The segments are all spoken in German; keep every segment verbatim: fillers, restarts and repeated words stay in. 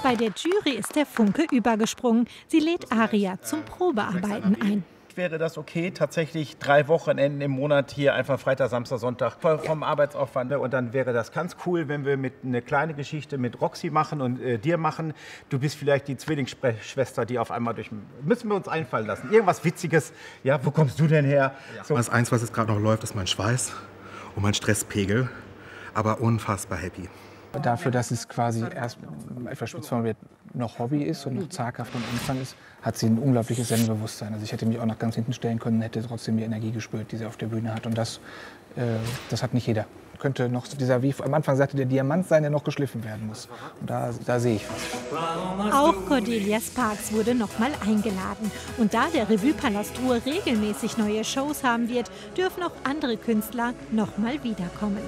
Bei der Jury ist der Funke übergesprungen. Sie lädt Aria zum Probearbeiten ein. Wäre das okay, tatsächlich drei Wochenenden im Monat hier einfach Freitag, Samstag, Sonntag vom Arbeitsaufwand. Und dann wäre das ganz cool, wenn wir mit eine kleine Geschichte mit Roxy machen und äh, dir machen. Du bist vielleicht die Zwillingsschwester, die auf einmal durch... Müssen wir uns einfallen lassen. Irgendwas Witziges. Ja, wo kommst du denn her? Ja. So. Das Eins, was jetzt gerade noch läuft, ist mein Schweiß und mein Stresspegel. Aber unfassbar happy. Dafür, dass es quasi erst etwas spitz formuliert noch Hobby ist und noch zaghaft am Anfang ist, hat sie ein unglaubliches Sendebewusstsein. Also ich hätte mich auch nach ganz hinten stellen können, hätte trotzdem die Energie gespürt, die sie auf der Bühne hat. Und das, äh, das hat nicht jeder. Könnte noch dieser, wie am Anfang sagte, der Diamant sein, der noch geschliffen werden muss. Und da, da sehe ich was. Auch Cordelia Sparks wurde noch mal eingeladen. Und da der Revue-Palast Ruhr regelmäßig neue Shows haben wird, dürfen auch andere Künstler noch mal wiederkommen.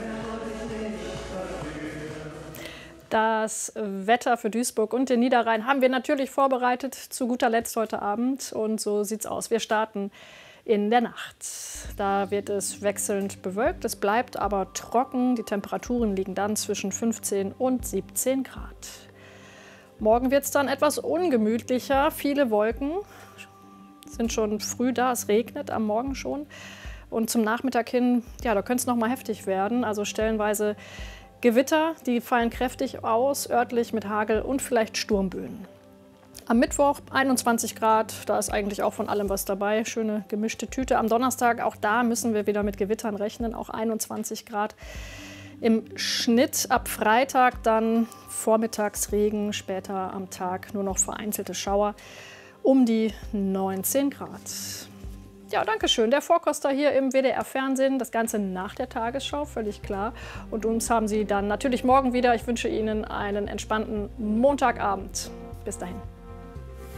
Das Wetter für Duisburg und den Niederrhein haben wir natürlich vorbereitet, zu guter Letzt heute Abend. Und so sieht's aus. Wir starten in der Nacht. Da wird es wechselnd bewölkt, es bleibt aber trocken. Die Temperaturen liegen dann zwischen fünfzehn und siebzehn Grad. Morgen wird es dann etwas ungemütlicher. Viele Wolken sind schon früh da, es regnet am Morgen schon. Und zum Nachmittag hin, ja, da könnte es noch mal heftig werden. Also stellenweise Gewitter, die fallen kräftig aus, örtlich mit Hagel und vielleicht Sturmböen. Am Mittwoch einundzwanzig Grad, da ist eigentlich auch von allem was dabei. Schöne gemischte Tüte. Am Donnerstag, auch da müssen wir wieder mit Gewittern rechnen, auch einundzwanzig Grad. Im Schnitt ab Freitag dann Vormittagsregen, später am Tag nur noch vereinzelte Schauer, um die neunzehn Grad. Ja, danke schön. Der Vorkoster hier im W D R-Fernsehen. Das Ganze nach der Tagesschau, völlig klar. Und uns haben Sie dann natürlich morgen wieder. Ich wünsche Ihnen einen entspannten Montagabend. Bis dahin.